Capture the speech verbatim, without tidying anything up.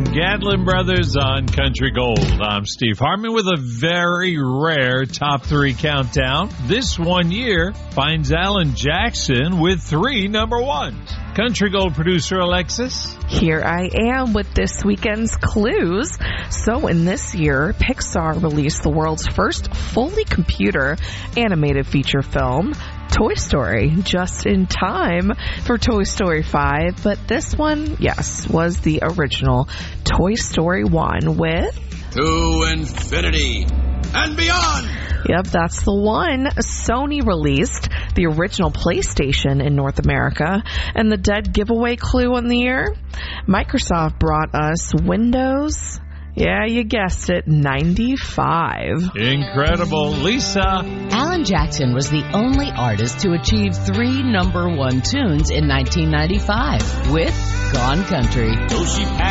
Gatlin Brothers on Country Gold. I'm Steve Hartman with a very rare top three countdown. This one year finds Alan Jackson with three number ones. Country Gold producer Alexis. Here I am with this weekend's clues. So in this year, Pixar released the world's first fully computer animated feature film, Toy Story, just in time for Toy Story five. But this one, yes, was the original Toy Story one with... To infinity and beyond! Yep, that's the one. Sony released the original PlayStation in North America. And the dead giveaway clue on the year? Microsoft brought us Windows... Yeah, you guessed it, ninety-five. Incredible. Lisa. Alan Jackson was the only artist to achieve three number one tunes in nineteen ninety-five with Gone Country.